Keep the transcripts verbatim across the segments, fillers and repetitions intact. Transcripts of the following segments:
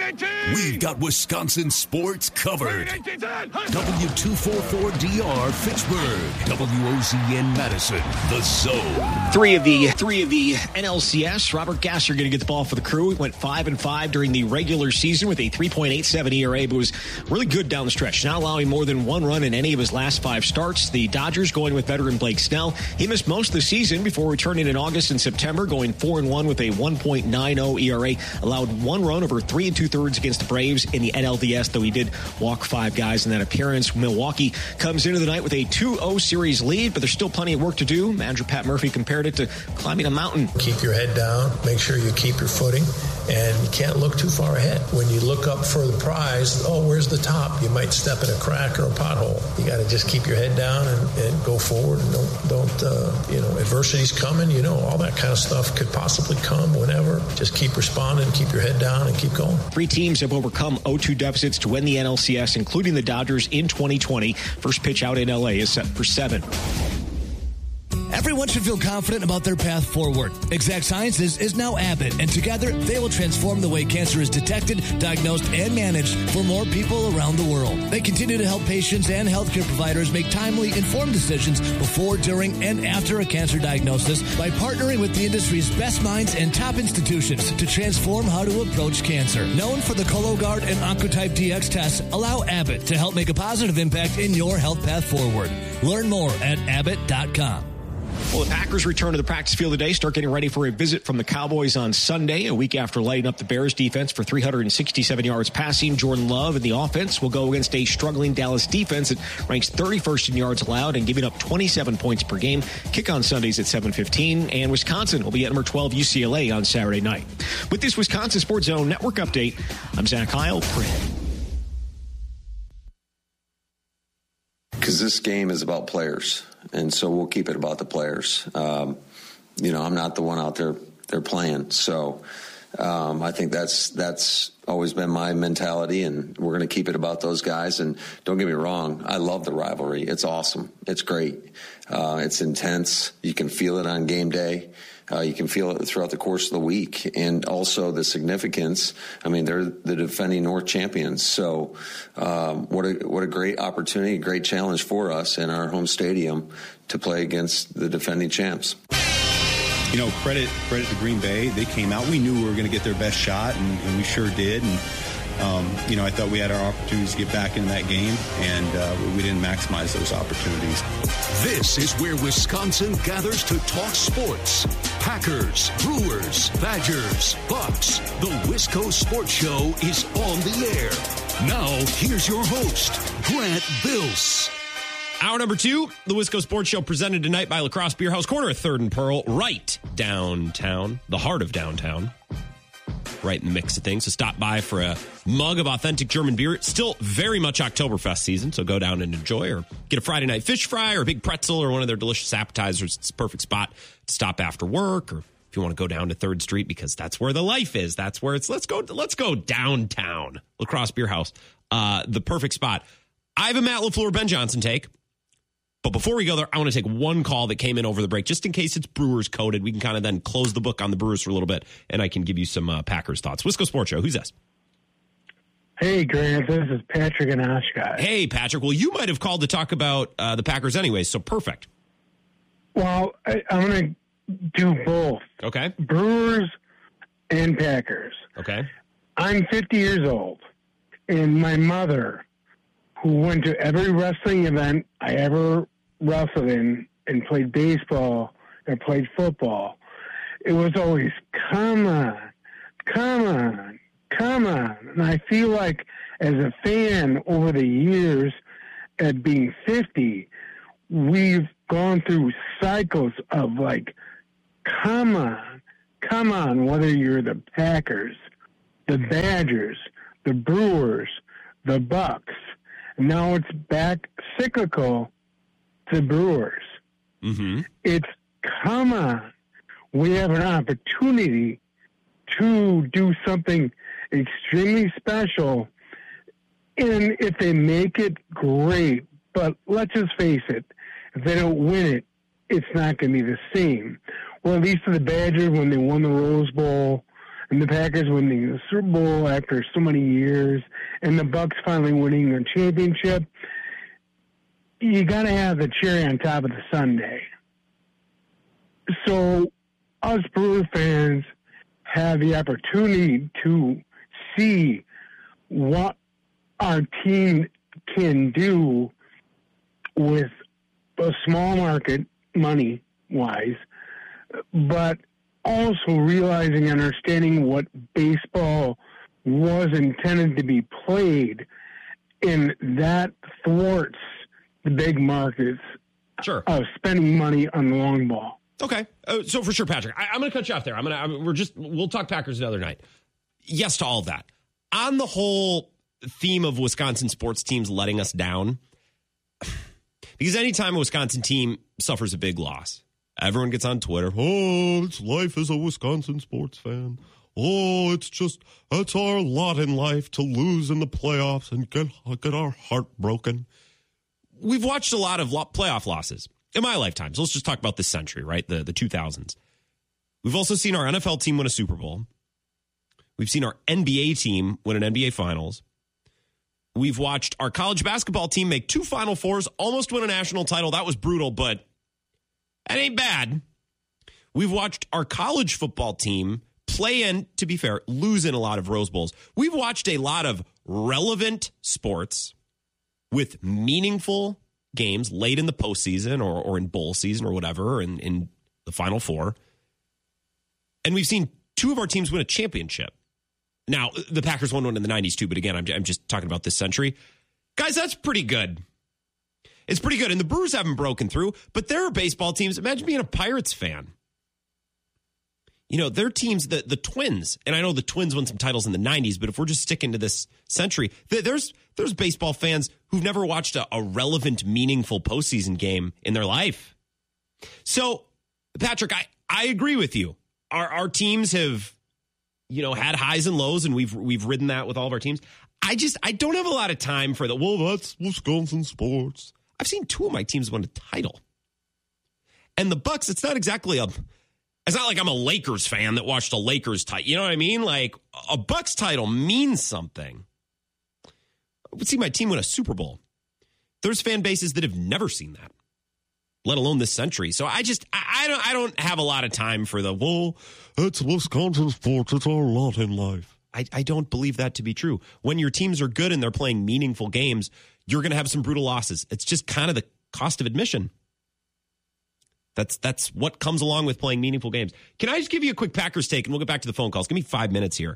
We've got Wisconsin sports covered. W two forty-four D R Fitchburg, W O Z N Madison, The Zone. Three of the three of the N L C S. Robert Gasser going to get the ball for the Crew. He went five and five during the regular season with a three point eight seven E R A, but was really good down the stretch, not allowing more than one run in any of his last five starts. The Dodgers going with veteran Blake Snell. He missed most of the season before returning in August and September, going four and one with a one point nine oh E R A. Allowed one run over three and two thirds against the Braves in the N L D S, though he did walk five guys in that appearance. Milwaukee comes into the night with a two oh series lead, but there's still plenty of work to do. Manager Pat Murphy compared it to climbing a mountain. Keep your head down, make sure you keep your footing, and you can't look too far ahead. When you look up for the prize, oh, where's the top? You might step in a crack or a pothole. You got to just keep your head down and, and go forward. And don't, don't uh, you know, adversity's coming, you know, all that kind of stuff could possibly come whenever. Just keep responding, keep your head down, and keep going. Three teams have overcome oh two deficits to win the N L C S, including the Dodgers in twenty twenty. First pitch out in L A is set for seven. Everyone should feel confident about their path forward. Exact Sciences is now Abbott, and together they will transform the way cancer is detected, diagnosed, and managed for more people around the world. They continue to help patients and healthcare providers make timely, informed decisions before, during, and after a cancer diagnosis by partnering with the industry's best minds and top institutions to transform how to approach cancer. Known for the Cologuard and Oncotype D X tests, allow Abbott to help make a positive impact in your health path forward. Learn more at abbott dot com. Well, the Packers return to the practice field today, start getting ready for a visit from the Cowboys on Sunday, a week after lighting up the Bears defense for three hundred sixty-seven yards passing. Jordan Love in the offense will go against a struggling Dallas defense that ranks thirty-first in yards allowed and giving up twenty-seven points per game. Kick on Sundays at seven fifteen, and Wisconsin will be at number twelve U C L A on Saturday night. With this Wisconsin Sports Zone Network update, I'm Zach Heil. Because this game is about players, and so we'll keep it about the players. Um, you know, I'm not the one out there they're playing, so um, I think that's that's always been my mentality, and we're going to keep it about those guys. And don't get me wrong, I love the rivalry. It's awesome. It's great. Uh, it's intense. You can feel it on game day. Uh, you can feel it throughout the course of the week, and also the significance. I mean, they're the defending North champions, so um, what a what a great opportunity, a great challenge for us in our home stadium to play against the defending champs. You know, credit credit to Green Bay. They came out. We knew we were going to get their best shot, and, and we sure did. And um, you know, I thought we had our opportunities to get back in that game, and uh, we didn't maximize those opportunities. This is where Wisconsin gathers to talk sports. Packers, Brewers, Badgers, Bucks. The Wisco Sports Show is on the air. Now, here's your host, Grant Bills. Hour number two, the Wisco Sports Show, presented tonight by La Crosse Beer House, corner of third and Pearl, right downtown, the heart of downtown, right in the mix of things. So stop by for a mug of authentic German beer. It's still very much Oktoberfest season, so go down and enjoy, or get a Friday night fish fry or a big pretzel or one of their delicious appetizers. It's a perfect spot to stop after work, or if you want to go down to third Street, because that's where the life is. That's where it's, let's go, let's go downtown. La Crosse Beer House, uh, the perfect spot. I have a Matt LaFleur, Ben Johnson take. But before we go there, I want to take one call that came in over the break, just in case it's Brewers coded. We can kind of then close the book on the Brewers for a little bit, and I can give you some uh, Packers thoughts. Wisco Sports Show, who's this? Hey, Grant, this is Patrick in Oshkosh. Hey, Patrick. Well, you might have called to talk about uh, the Packers anyways, so perfect. Well, I, I'm going to do both. Okay. Brewers and Packers. Okay. I'm fifty years old, and my mother, who went to every wrestling event I ever wrestled in and played baseball and played football, it was always, come on, come on, come on. And I feel like as a fan over the years, at being fifty, we've gone through cycles of like, come on, come on, whether you're the Packers, the Badgers, the Brewers, the Bucks. Now it's back cyclical to Brewers. Mm-hmm. It's, come on, we have an opportunity to do something extremely special. And if they make it, great. But let's just face it, if they don't win it, it's not going to be the same. Well, at least for the Badgers, when they won the Rose Bowl, and the Packers winning the Super Bowl after so many years, and the Bucks finally winning the championship, you got to have the cherry on top of the sundae. So us Brewer fans have the opportunity to see what our team can do with a small market, money-wise, but also realizing and understanding what baseball was intended to be played, and that thwarts the big markets sure. of spending money on the long ball. Okay, uh, so for sure, Patrick, I, I'm going to cut you off there. I'm going to. We're just. We'll talk Packers another night. Yes to all of that. On the whole theme of Wisconsin sports teams letting us down, because anytime a Wisconsin team suffers a big loss, everyone gets on Twitter. Oh, it's life as a Wisconsin sports fan. Oh, it's just that's our lot in life to lose in the playoffs and get get our heart broken. We've watched a lot of lo- playoff losses in my lifetime. So let's just talk about this century, right? The the two thousands. We've also seen our N F L team win a Super Bowl. We've seen our N B A team win an N B A Finals. We've watched our college basketball team make two Final Fours, almost win a national title. That was brutal, but that ain't bad. We've watched our college football team play in, to be fair, lose in a lot of Rose Bowls. We've watched a lot of relevant sports with meaningful games late in the postseason or, or in bowl season or whatever, or in, in the Final Four. And we've seen two of our teams win a championship. Now, the Packers won one in the nineties too, but again, I'm, I'm just talking about this century. Guys, that's pretty good. It's pretty good. And the Brewers haven't broken through, but there are baseball teams. Imagine being a Pirates fan. You know, their teams, the, the Twins, and I know the Twins won some titles in the nineties, but if we're just sticking to this century, there's there's baseball fans who've never watched a, a relevant, meaningful postseason game in their life. So, Patrick, I, I agree with you. Our our teams have, you know, had highs and lows, and we've we've ridden that with all of our teams. I just, I don't have a lot of time for the, well, that's Wisconsin sports. I've seen two of my teams win a title. And the Bucks, it's not exactly a... It's not like I'm a Lakers fan that watched a Lakers title. You know what I mean? Like, a Bucks title means something. I would see my team win a Super Bowl. There's fan bases that have never seen that, let alone this century. So I just, I, I don't I don't have a lot of time for the, well, it's Wisconsin sports. It's our lot in life. I, I don't believe that to be true. When your teams are good and they're playing meaningful games, you're going to have some brutal losses. It's just kind of the cost of admission. That's that's what comes along with playing meaningful games. Can I just give you a quick Packers take, and we'll get back to the phone calls. Give me five minutes here.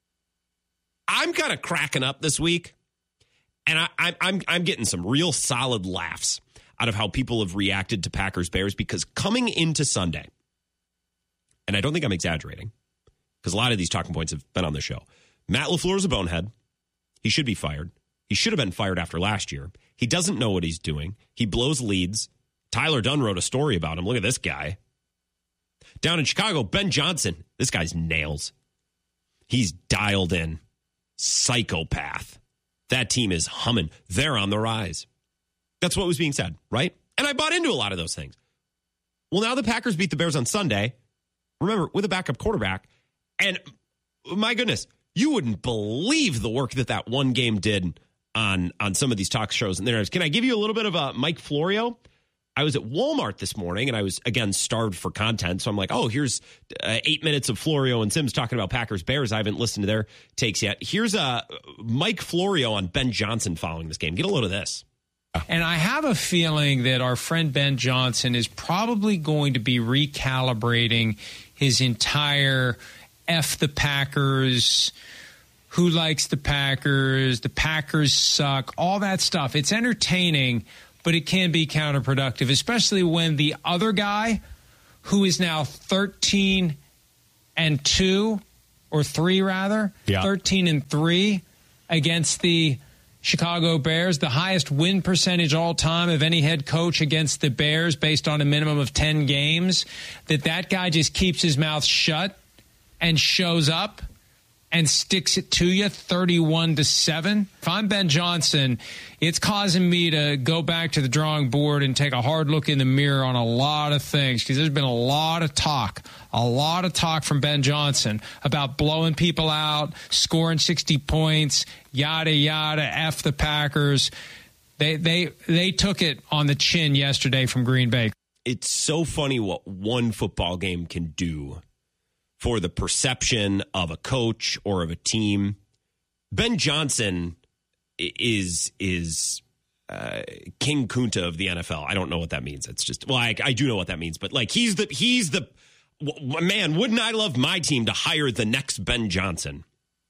I'm kind of cracking up this week, and I, I, I'm I'm getting some real solid laughs out of how people have reacted to Packers Bears, because coming into Sunday, and I don't think I'm exaggerating, because a lot of these talking points have been on the show. Matt LaFleur is a bonehead. He should be fired. He should have been fired after last year. He doesn't know what he's doing. He blows leads. Tyler Dunn wrote a story about him. Look at this guy. Down in Chicago, Ben Johnson. This guy's nails. He's dialed in. Psychopath. That team is humming. They're on the rise. That's what was being said, right? And I bought into a lot of those things. Well, now the Packers beat the Bears on Sunday. Remember, with a backup quarterback. And my goodness, you wouldn't believe the work that that one game did on, on some of these talk shows. And there, can I give you a little bit of a Mike Florio? I was at Walmart this morning, and I was, again, starved for content. So I'm like, oh, here's uh, eight minutes of Florio and Sims talking about Packers Bears. I haven't listened to their takes yet. Here's uh, Mike Florio on Ben Johnson following this game. Get a load of this. And I have a feeling that our friend Ben Johnson is probably going to be recalibrating his entire F the Packers, who likes the Packers, the Packers suck, all that stuff. It's entertaining, but it can be counterproductive, especially when the other guy, who is now thirteen and two, or three rather, yeah. thirteen and three against the Chicago Bears, the highest win percentage all time of any head coach against the Bears based on a minimum of ten games, that that guy just keeps his mouth shut and shows up and sticks it to you thirty-one to seven. If I'm Ben Johnson, it's causing me to go back to the drawing board and take a hard look in the mirror on a lot of things, because there's been a lot of talk, a lot of talk from Ben Johnson about blowing people out, scoring sixty points, yada, yada, F the Packers. They, they, they took it on the chin yesterday from Green Bay. It's so funny what one football game can do for the perception of a coach or of a team. Ben Johnson is is uh, King Kunta of the N F L. I don't know what that means. It's just, well, I, I do know what that means, but like he's the he's the man. Wouldn't I love my team to hire the next Ben Johnson?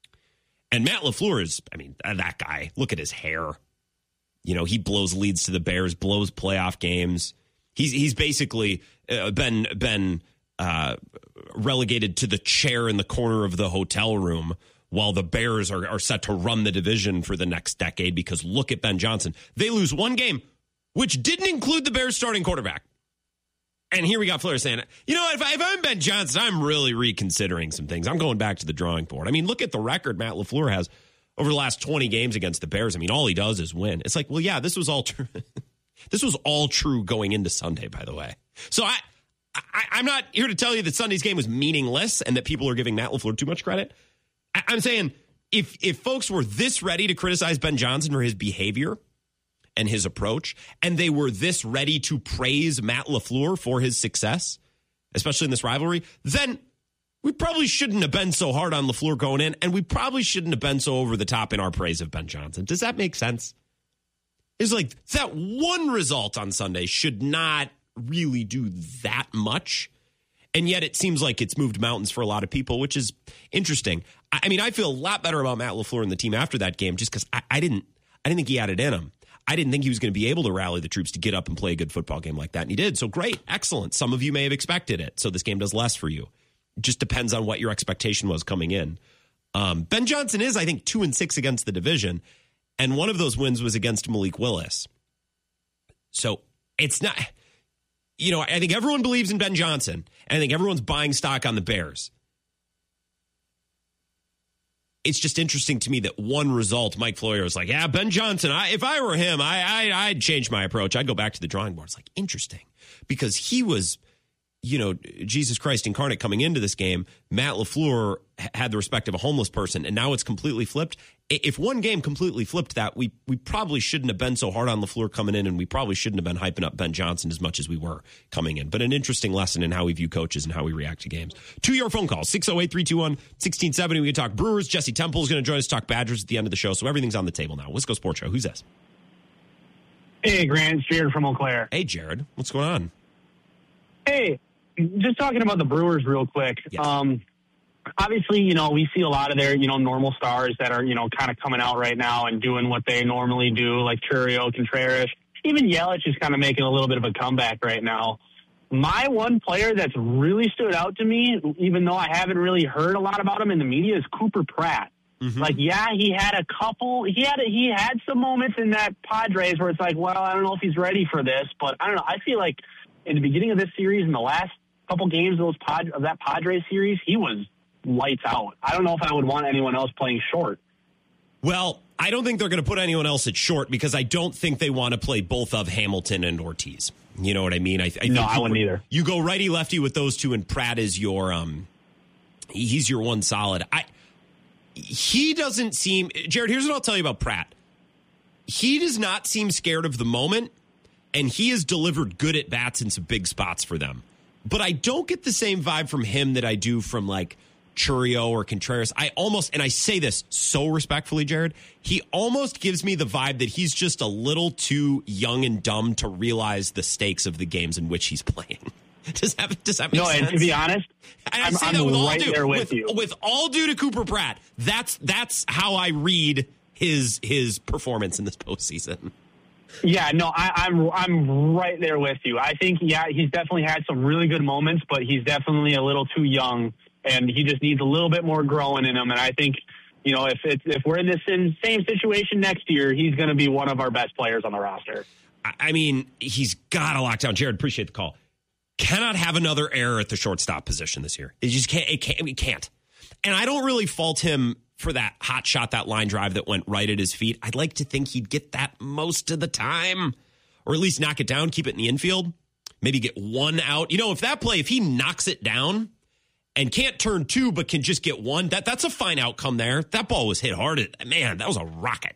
And Matt LaFleur is, I mean, that guy. Look at his hair. You know, he blows leads to the Bears, blows playoff games. He's he's basically uh, been been. Uh, relegated to the chair in the corner of the hotel room while the Bears are, are set to run the division for the next decade, because look at Ben Johnson. They lose one game, which didn't include the Bears starting quarterback. And here we got Fleur saying, you know, if, I, if I'm Ben Johnson, I'm really reconsidering some things. I'm going back to the drawing board. I mean, look at the record Matt LaFleur has over the last twenty games against the Bears. I mean, all he does is win. It's like, well, yeah, this was all true. This was all true going into Sunday, by the way. So I, I, I'm not here to tell you that Sunday's game was meaningless and that people are giving Matt LaFleur too much credit. I, I'm saying if if folks were this ready to criticize Ben Johnson for his behavior and his approach, and they were this ready to praise Matt LaFleur for his success, especially in this rivalry, then we probably shouldn't have been so hard on LaFleur going in, and we probably shouldn't have been so over the top in our praise of Ben Johnson. Does that make sense? It's like that one result on Sunday should not really do that much, and yet it seems like it's moved mountains for a lot of people, which is interesting. I, I mean, I feel a lot better about Matt LaFleur and the team after that game, just because I, I didn't, I didn't think he had it in him. I didn't think he was going to be able to rally the troops to get up and play a good football game like that, and he did. So great, excellent. Some of you may have expected it, so this game does less for you. It just depends on what your expectation was coming in. Um, Ben Johnson is, I think, two and six against the division, and one of those wins was against Malik Willis. So it's not. You know, I think everyone believes in Ben Johnson, and I think everyone's buying stock on the Bears. It's just interesting to me that one result, Mike Floyer was like, yeah, Ben Johnson, I, if I were him, I, I, I'd change my approach. I'd go back to the drawing board. It's like, interesting, because he was, you know, Jesus Christ incarnate coming into this game. Matt LaFleur had the respect of a homeless person, and now it's completely flipped. If one game completely flipped that, we we probably shouldn't have been so hard on LaFleur coming in, and we probably shouldn't have been hyping up Ben Johnson as much as we were coming in. But an interesting lesson in how we view coaches and how we react to games. To your phone call, six oh eight, three two one, one six seven oh. We can talk Brewers. Jesse Temple is going to join us to talk Badgers at the end of the show, so everything's on the table now. Wisco Sports Show. Who's this? Hey, Grant. It's Jared from Eau Claire. Hey, Jared. What's going on? Hey, just talking about the Brewers real quick. Yes. Um, obviously, you know, we see a lot of their, you know, normal stars that are, you know, kind of coming out right now and doing what they normally do, like Chourio, Contreras. Even Yelich is kind of making a little bit of a comeback right now. My one player that's really stood out to me, even though I haven't really heard a lot about him in the media, is Cooper Pratt. Mm-hmm. Like, yeah, he had a couple, he had a, he had some moments in that Padres where it's like, well, I don't know if he's ready for this, but I don't know. I feel like in the beginning of this series, in the last couple games of those Pod, of that Padres series, he was lights out. I don't know if I would want anyone else playing short. Well, I don't think they're going to put anyone else at short, because I don't think they want to play both of Hamilton and Ortiz. You know what I mean? I, I think no, I you, wouldn't either. You go righty lefty with those two, and Pratt is your um, he's your one solid. I he doesn't seem Jared. Here's what I'll tell you about Pratt. He does not seem scared of the moment, and he has delivered good at bats in some big spots for them. But I don't get the same vibe from him that I do from like Chourio or Contreras. I almost, and I say this so respectfully, Jared, he almost gives me the vibe that he's just a little too young and dumb to realize the stakes of the games in which he's playing. Does that, does that make no, sense? No, and to be honest, and I I'm, say I'm that with right all due, there with, with you. With all due to Cooper Pratt, that's that's how I read his his performance in this postseason. Yeah, no, I, I'm I'm right there with you. I think, yeah, he's definitely had some really good moments, but he's definitely a little too young, and he just needs a little bit more growing in him. And I think, you know, if it's, if we're in this same situation next year, he's going to be one of our best players on the roster. I mean, he's got to lock down. Jared, appreciate the call. Cannot have another error at the shortstop position this year. It just can't. It can't. It can't. And I don't really fault him for that hot shot, that line drive that went right at his feet. I'd like to think he'd get that most of the time, or at least knock it down, keep it in the infield, maybe get one out. You know, if that play, if he knocks it down and can't turn two, but can just get one, that that's a fine outcome there. That ball was hit hard. Man, that was a rocket.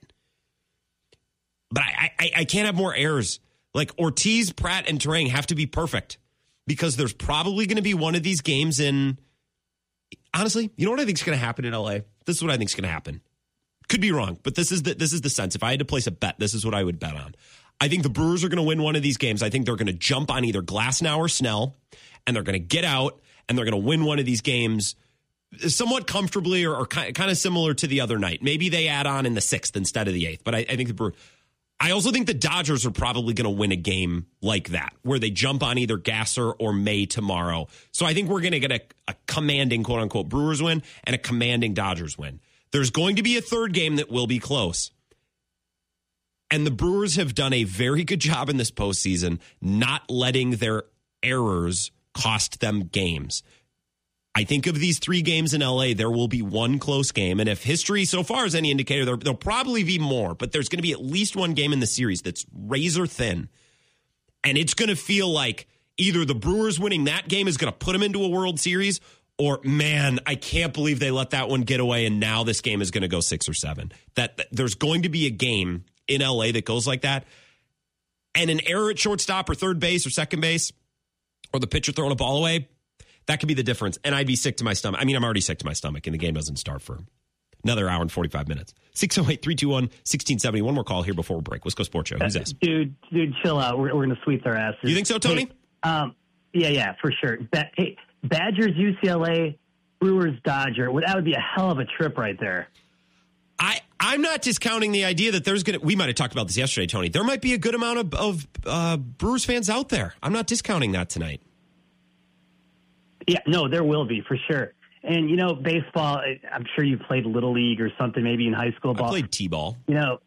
But I, I, I can't have more errors. Like Ortiz, Pratt, and Turang have to be perfect because there's probably going to be one of these games in, honestly, you know what I think is going to happen in L A? This is what I think is going to happen. Could be wrong, but this is the this is the sense. If I had to place a bet, this is what I would bet on. I think the Brewers are going to win one of these games. I think they're going to jump on either Glasnow or Snell, and they're going to get out, and they're going to win one of these games somewhat comfortably or, or kind of similar to the other night. Maybe they add on in the sixth instead of the eighth, but I, I think the Brewers. I also think the Dodgers are probably going to win a game like that, where they jump on either Gasser or May tomorrow. So I think we're going to get a, a commanding, quote-unquote, Brewers win and a commanding Dodgers win. There's going to be a third game that will be close. And the Brewers have done a very good job in this postseason not letting their errors cost them games. I think of these three games in L A, there will be one close game. And if history so far is any indicator, there, there'll probably be more. But there's going to be at least one game in the series that's razor thin. And it's going to feel like either the Brewers winning that game is going to put them into a World Series, or, man, I can't believe they let that one get away, and now this game is going to go six or seven. That, that there's going to be a game in L A that goes like that. And an error at shortstop or third base or second base, or the pitcher throwing a ball away, that could be the difference. And I'd be sick to my stomach. I mean, I'm already sick to my stomach, and the game doesn't start for another hour and forty-five minutes. six oh eight, three two one, one six seven oh. One more call here before we break. Let's go Sports Show. Who's this? Dude, dude, chill out. We're, we're going to sweep their asses. You think so, Tony? Hey, um, yeah, yeah, for sure. Ba- hey, Badgers, U C L A, Brewers, Dodger. Well, that would be a hell of a trip right there. I, I'm not discounting the idea that there's going to, we might have talked about this yesterday, Tony. There might be a good amount of, of uh, Brewers fans out there. I'm not discounting that tonight. Yeah, no, there will be for sure. And, you know, baseball, I'm sure you played Little League or something, maybe in high school ball. I played T-ball. You know,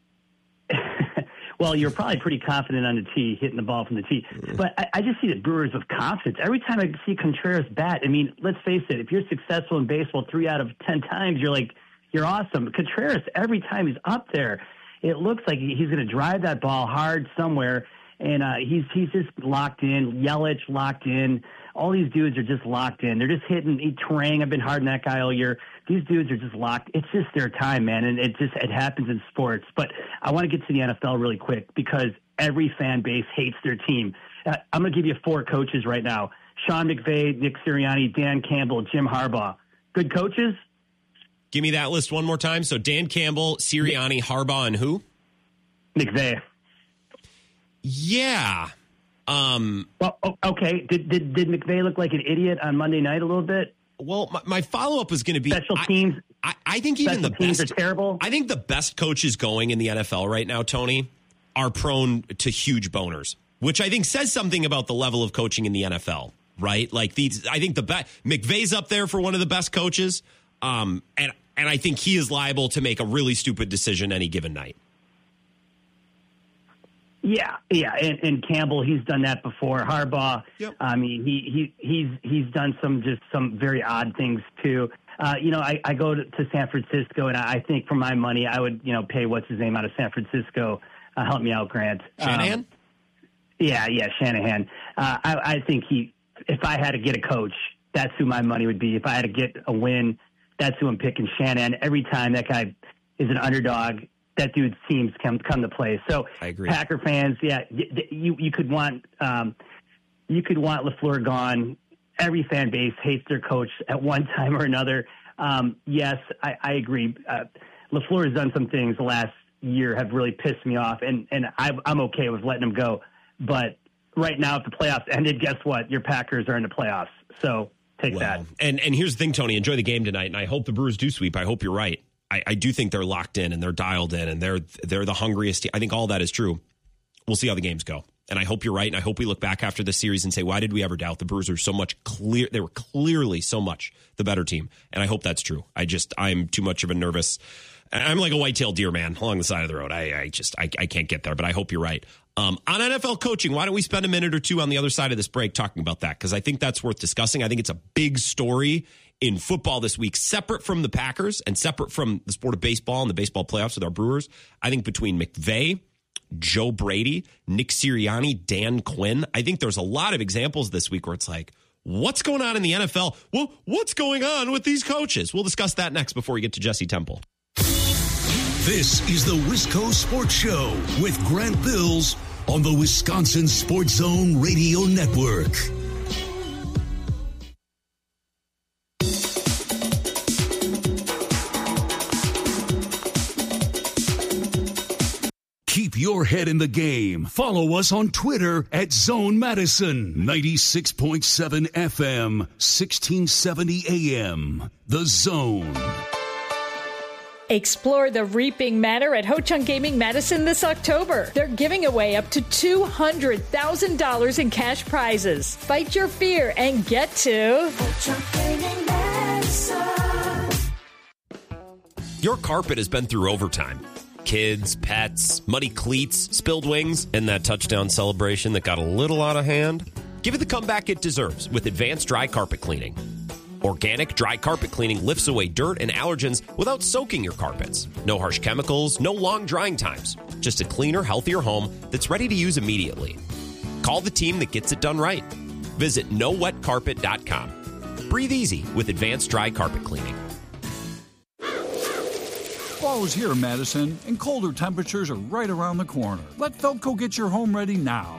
well, you're probably pretty confident on the tee, hitting the ball from the tee. But I, I just see the Brewers with confidence. Every time I see Contreras bat, I mean, let's face it, if you're successful in baseball three out of ten times, you're like, you're awesome. Contreras, every time he's up there, it looks like he's going to drive that ball hard somewhere. And uh, he's he's just locked in. Yelich locked in. All these dudes are just locked in. They're just hitting. Turang, I've been hard on that guy all year. These dudes are just locked. It's just their time, man, and it just it happens in sports. But I want to get to the N F L really quick because every fan base hates their team. Uh, I'm going to give you four coaches right now: Sean McVay, Nick Sirianni, Dan Campbell, Jim Harbaugh. Good coaches? Give me that list one more time. So Dan Campbell, Sirianni, Harbaugh, and who? McVay. Yeah. Um, well, okay. Did, did did McVay look like an idiot on Monday night a little bit? Well, my, my follow up was going to be special teams. I, I, I think even the teams best are terrible. I think the best coaches going in the N F L right now, Tony, are prone to huge boners, which I think says something about the level of coaching in the N F L. Right? Like these, I think the best McVay's up there for one of the best coaches, um, and and I think he is liable to make a really stupid decision any given night. Yeah, yeah, and, and Campbell, he's done that before. Harbaugh, yep. I mean, he, he he's he's done some just some very odd things too. Uh, you know, I, I go to, to San Francisco, and I think for my money, I would you know pay what's his name out of San Francisco. Uh, help me out, Grant. Shanahan. Um, yeah, yeah, Shanahan. Uh, I, I think he. If I had to get a coach, that's who my money would be. If I had to get a win, that's who I'm picking. Shanahan. Every time that guy is an underdog, that dude's teams come come to play. So I agree. Packer fans, yeah, you you could want um, you could want LaFleur gone. Every fan base hates their coach at one time or another. Um, yes, I, I agree. Uh, LaFleur has done some things the last year have really pissed me off, and and I, I'm okay with letting him go. But right now, if the playoffs ended, guess what? Your Packers are in the playoffs. So take well, that. And and here's the thing, Tony. Enjoy the game tonight, and I hope the Brewers do sweep. I hope you're right. I, I do think they're locked in and they're dialed in and they're they're the hungriest team. I think all that is true. We'll see how the games go. And I hope you're right. And I hope we look back after this series and say, why did we ever doubt the Brewers are so much clear? They were clearly so much the better team. And I hope that's true. I just, I'm too much of a nervous. I'm like a white-tailed deer, man, along the side of the road. I, I just, I, I can't get there, but I hope you're right. Um, on N F L coaching, why don't we spend a minute or two on the other side of this break talking about that? Because I think that's worth discussing. I think it's a big story in football this week, separate from the Packers and separate from the sport of baseball and the baseball playoffs with our Brewers. I think between McVay, Joe Brady, Nick Sirianni, Dan Quinn, I think there's a lot of examples this week where it's like, what's going on in the N F L? Well, what's going on with these coaches? We'll discuss that next before we get to Jesse Temple. This is the Wisco Sports Show with Grant Bills on the Wisconsin Sports Zone Radio Network. Keep your head in the game. Follow us on Twitter at Zone Madison. ninety-six point seven F M, sixteen seventy A M. The Zone. Explore the Reaping Manor at Ho Chunk Gaming Madison this October. They're giving away up to two hundred thousand dollars in cash prizes. Fight your fear and get to Ho Chunk Gaming Madison. Your carpet has been through overtime. Kids, pets, muddy cleats, spilled wings, and that touchdown celebration that got a little out of hand. Give it the comeback it deserves with Advanced Dry Carpet Cleaning. Organic dry carpet cleaning lifts away dirt and allergens without soaking your carpets. No harsh chemicals, no long drying times. Just a cleaner, healthier home that's ready to use immediately. Call the team that gets it done right. Visit no wet carpet dot com. Breathe easy with Advanced Dry Carpet Cleaning. Fall's here, Madison, and colder temperatures are right around the corner. Let Feltco get your home ready now.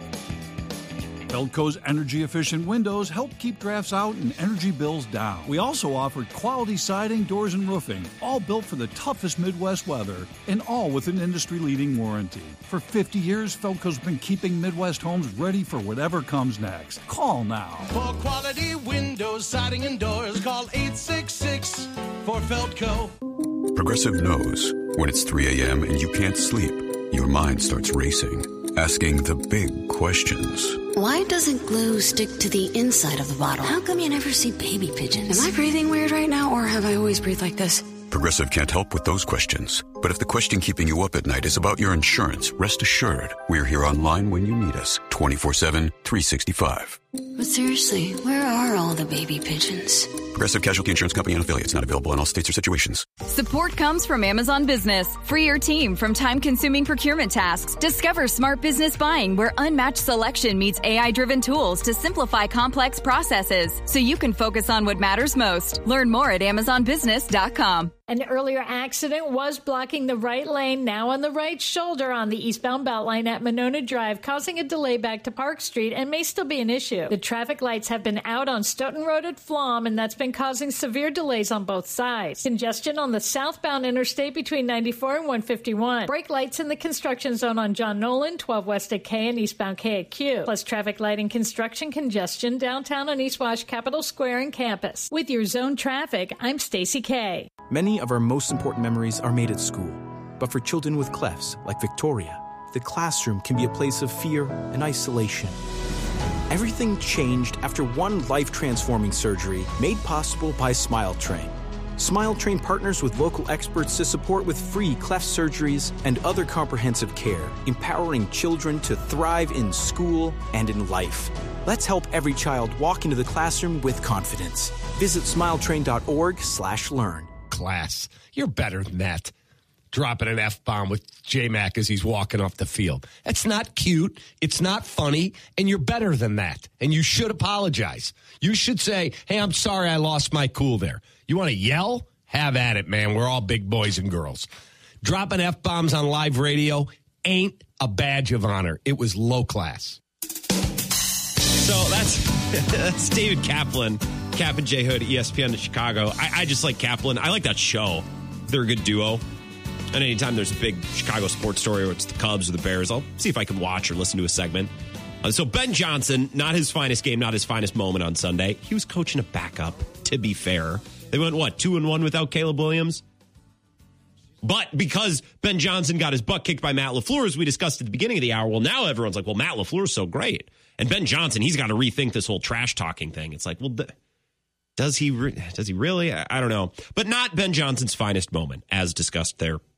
Feltco's energy-efficient windows help keep drafts out and energy bills down. We also offer quality siding, doors, and roofing, all built for the toughest Midwest weather, and all with an industry-leading warranty. For fifty years, Feltco's been keeping Midwest homes ready for whatever comes next. Call now. For quality windows, siding, and doors, call eight six six for Feltco. Progressive knows when it's three a.m. and you can't sleep, your mind starts racing, asking the big questions. Why doesn't glue stick to the inside of the bottle? How come you never see baby pigeons? Am I breathing weird right now, or have I always breathed like this? Progressive can't help with those questions. But if the question keeping you up at night is about your insurance, rest assured, we're here online when you need us, twenty-four seven, three sixty-five. But seriously, where are all the baby pigeons? Progressive Casualty Insurance Company and affiliates, not available in all states or situations. Support comes from Amazon Business. Free your team from time-consuming procurement tasks. Discover smart business buying where unmatched selection meets A I-driven tools to simplify complex processes so you can focus on what matters most. Learn more at amazon business dot com. An earlier accident was blocking the right lane, now on the right shoulder on the eastbound Beltline at Monona Drive, causing a delay back to Park Street and may still be an issue. The traffic lights have been out on Stoughton Road at Flom, and that's been causing severe delays on both sides. Congestion on the southbound interstate between ninety-four and one fifty-one. Brake lights in the construction zone on John Nolan, twelve west at K and eastbound K at Q. Plus traffic light and construction congestion downtown on East Wash, Capitol Square, and campus. With your zone traffic, I'm Stacy K. Many of our most important memories are made at school. But for children with clefts, like Victoria, the classroom can be a place of fear and isolation. Everything changed after one life-transforming surgery made possible by SmileTrain. SmileTrain partners with local experts to support with free cleft surgeries and other comprehensive care, empowering children to thrive in school and in life. Let's help every child walk into the classroom with confidence. Visit smiletrain.org slash learn. Class. You're better than that. Dropping an F-bomb with J-Mac as he's walking off the field. That's not cute. It's not funny. And you're better than that. And you should apologize. You should say, hey, I'm sorry I lost my cool there. You want to yell? Have at it, man. We're all big boys and girls. Dropping F-bombs on live radio ain't a badge of honor. It was low class. So that's, that's David Kaplan. Cap and J Hood, E S P N in Chicago. I, I just like Kaplan. I like that show. They're a good duo. And anytime there's a big Chicago sports story, or it's the Cubs or the Bears, I'll see if I can watch or listen to a segment. Uh, so Ben Johnson, not his finest game, not his finest moment on Sunday. He was coaching a backup, to be fair. They went, what, two and one without Caleb Williams? But because Ben Johnson got his butt kicked by Matt LaFleur, as we discussed at the beginning of the hour, well, now everyone's like, well, Matt LaFleur's so great. And Ben Johnson, he's got to rethink this whole trash talking thing. It's like, well, th- does he re- does he really? I, I don't know. But not Ben Johnson's finest moment, as discussed there